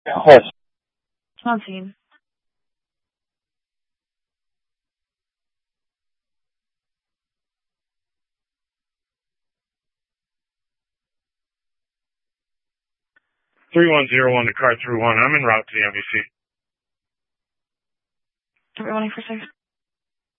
Yes. On scene. (3101) to car 31. I'm en route to the MVC. Everyone for 6.